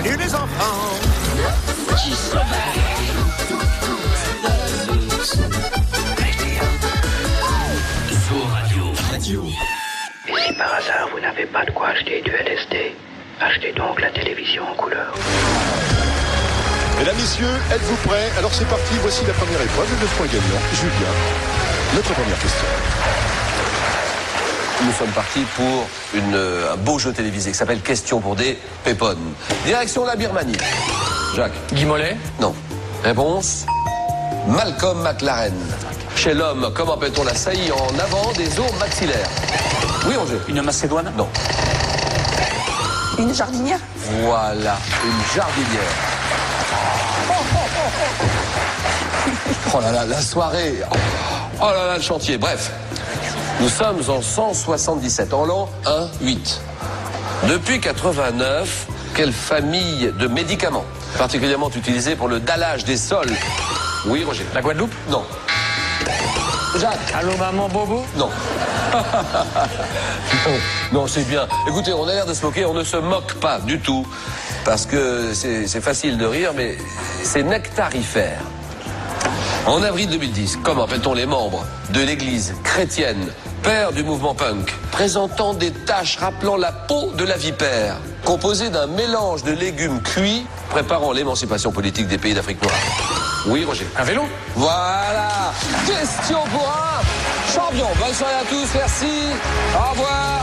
Salut les enfants. Radio. Et si par hasard vous n'avez pas de quoi acheter du LSD, achetez donc la télévision en couleur. Mesdames, messieurs, êtes-vous prêts? Alors c'est parti, voici la première épreuve, le 9 points gagnants. Julien, notre première question. Nous sommes partis pour un beau jeu télévisé qui s'appelle Question pour des pépones. Direction la Birmanie. Jacques. Guy Mollet. Non. Réponse Malcolm McLaren. Chez l'homme, comment appelle-t-on la saillie en avant des os maxillaires? Oui, Roger. Une Macédoine. Non. Une jardinière. Voilà, une jardinière. Oh là là, la soirée. Oh là là, le chantier. Bref, nous sommes en 177, en l'an 1-8. Depuis 89, quelle famille de médicaments, particulièrement utilisés pour le dallage des sols? Oui, Roger. La Guadeloupe. Non. Jacques. Allô, maman Bobo. Non. Non, c'est bien. Écoutez, on a l'air de se moquer, on ne se moque pas du tout. Parce que c'est facile de rire, mais c'est nectarifère. En avril 2010, comment appelle-t-on les membres de l'église chrétienne, père du mouvement punk, présentant des taches rappelant la peau de la vipère, composée d'un mélange de légumes cuits, préparant l'émancipation politique des pays d'Afrique noire? Oui, Roger. Un vélo. Voilà. Question pour un champion. Bonne soirée à tous, merci. Au revoir.